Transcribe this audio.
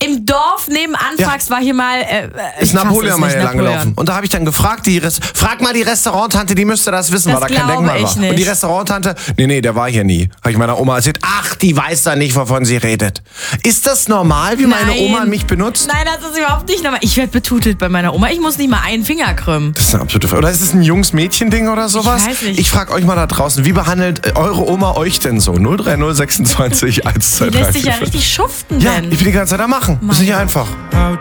im Dorf nebenan fragst, war hier mal... ist Napoleon mal hier langgelaufen. Und da habe ich dann gefragt, frag mal die Restauranttante, die müsste das wissen, das weil da kein Denkmal war. Nicht. Und die Restauranttante, nee, der war hier nie. Habe ich meiner Oma erzählt, ach, die weiß da nicht, wovon sie redet. Ist das normal, wie meine Oma mich benutzt? Nein, das ist überhaupt nicht normal. Ich werde betutelt bei meiner Oma. Ich muss nicht mal einen Finger krümmen. Das ist eine absolute Frage. Oder ist es ein Jungs-Mädchen-Ding oder sowas? Ich weiß nicht. Ich frage euch mal da draußen, wie behandelt eure Oma euch denn so? 03026 123. Die lässt sich ja richtig schuften, Ja, ich will die ganze Zeit da machen. Das ist nicht einfach.